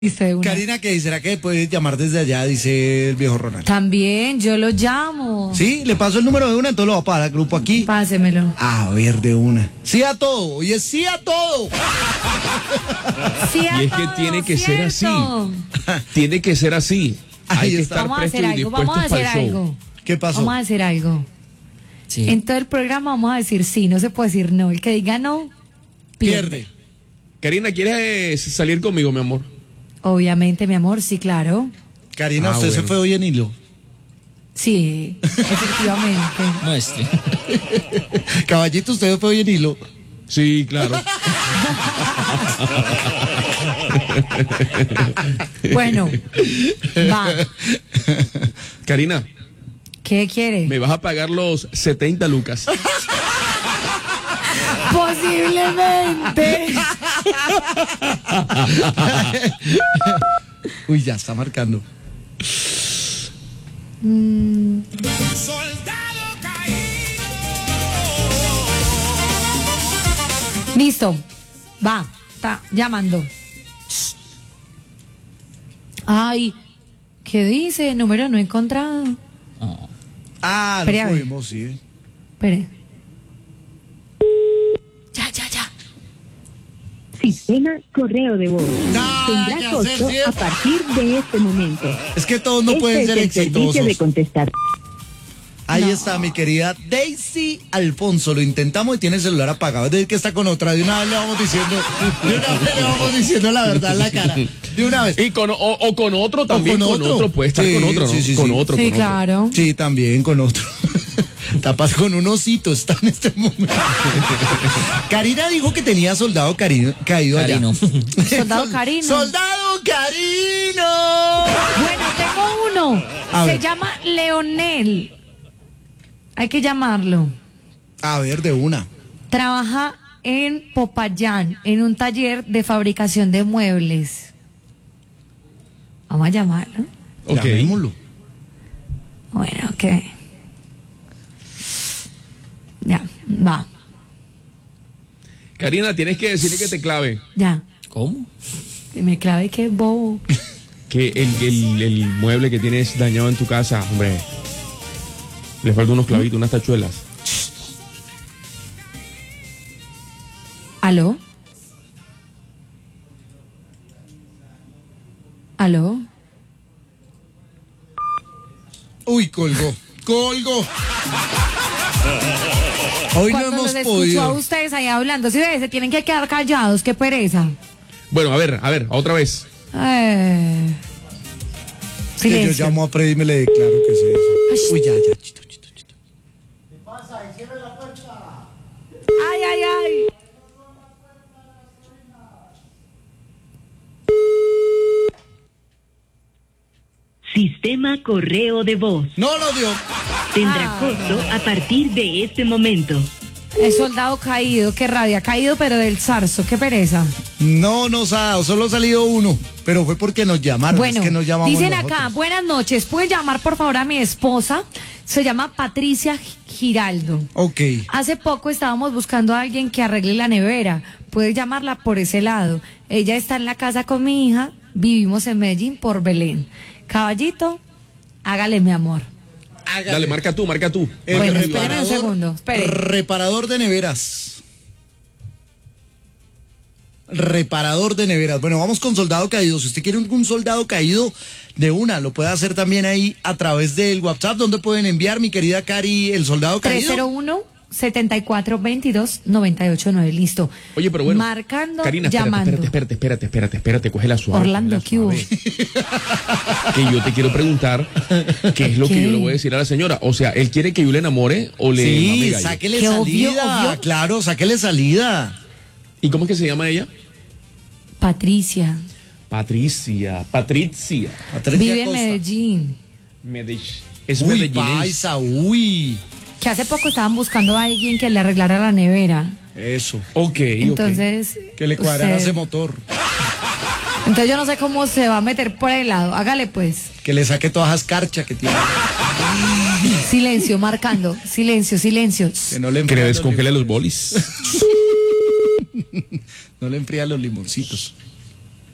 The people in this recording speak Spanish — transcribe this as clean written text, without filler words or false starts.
Dice una. Karina, ¿qué dice? ¿Será que puedes llamar desde allá? Dice el viejo Ronald. También, yo lo llamo. Sí, le paso el número de una, entonces lo va a pagar al grupo aquí. Pásemelo. A ver, de una. Sí a todo, oye, sí a todo. Sí a Y es que todo, tiene que ser así. ¿cierto? Tiene que ser así. Ahí Hay que está. estar Vamos a presto hacer y algo, dispuestos vamos a hacer para el show. algo. ¿Qué pasó? Vamos a hacer algo. Sí. En todo el programa vamos a decir sí, no se puede decir no. El que diga no, Pierde. Karina, ¿quieres salir conmigo, mi amor? Obviamente, mi amor, sí, claro. Karina, Ah, usted se bueno. fue hoy en hilo. Sí, efectivamente. Muestre. Caballito, usted se fue hoy en hilo. Sí, claro. Bueno, va. Karina, ¿Qué quiere? me vas a pagar los 70 lucas. Posiblemente. Uy, ya está marcando. Listo. Va. Está llamando. Ay, ¿qué dice? Número no encontrado. Ah, Espere, a lo ver. fuimos, sí. Espere. Ya. Sistema correo de voz. No, Tendrá ¿qué hacer costo siempre? a partir de este momento. Es que todos no Este pueden es ser el servicio de exitosos. contestar. Ahí No. está mi querida Daisy Alfonso. Lo intentamos y tiene el celular apagado. Es decir, que está con otra. De una vez le vamos diciendo la verdad en la cara. De una vez. Y con otro también, con con otro. otro. Puede estar Sí, con otro, ¿no? sí, sí, con sí. otro, Sí, con otro. claro. Sí, también con otro. Tapas con un osito, está en este momento. Karina dijo que tenía soldado caído allá. Karino. Soldado Karino. ¡Soldado Karino! Bueno, tengo uno. A Se ver. llama Leonel. Hay que llamarlo. A ver, de una. Trabaja en Popayán, en un taller de fabricación de muebles. Vamos a llamarlo. Ok. Llamémoslo. Bueno, ok. Ya, va. Karina, tienes que decirle que te clave. Ya. ¿Cómo? Que me clave que es bobo. Que el mueble que tienes dañado en tu casa, hombre, le faltan unos clavitos, unas tachuelas. ¿Aló? ¿Aló? Uy, colgó. Hoy no Cuando hemos los escucho a podido. ustedes ahí hablando, si se tienen que quedar callados, qué pereza. Bueno, a ver, otra vez. Eh, Que yo Silencio. llamo a Freddy y me le declaro que es eso. Uy, ya. Chito. Ay. Sistema correo de voz. No lo dio. Tendrá costo a partir de este momento. El soldado caído, qué rabia, caído pero del zarzo, qué pereza. No nos ha dado, solo ha salido uno. Pero fue porque nos llamaron. Bueno, es que nos llamamos dicen nosotros. acá, buenas noches, ¿pueden llamar por favor a mi esposa? Se llama Patricia Giraldo. Ok. Hace poco estábamos buscando a alguien que arregle la nevera. Puedes llamarla por ese lado. Ella está en la casa con mi hija. Vivimos en Medellín por Belén. Caballito, hágale mi amor. Hágale. Dale, marca tú. El Bueno, reparador- espéreme un segundo, espere. Reparador de neveras. Reparador de neveras. Bueno, vamos con soldado caído. Si usted quiere un soldado caído de una, lo puede hacer también ahí a través del WhatsApp, donde pueden enviar, mi querida Cari, el soldado caído. 301-7422-989. Listo. Oye, pero bueno. Marcando, Karina, llamando. espérate, coge la suave. Orlando, coge ¿qué la hubo? suave. Que yo te quiero preguntar qué es lo ¿Qué? que yo le voy a decir a la señora. O sea, ¿él quiere que yo le enamore o le mame Sí, gallo? sáquele Qué salida. obvio. Claro, sáquele salida. ¿Y cómo es que se llama ella? Patricia. Patricia. Patricia Vive en Costa. Medellín. Es Uy, medellinense. paisa, uy. Que hace poco estaban buscando a alguien que le arreglara la nevera. Eso. Ok. Entonces. Que le cuadrara usted- ese motor. Entonces yo no sé cómo se va a meter por el lado. Hágale pues. Que le saque todas las escarcha que tiene. Silencio, marcando. Silencio. Que no le Que le enfríe descongele los bolis. No le enfría los limoncitos.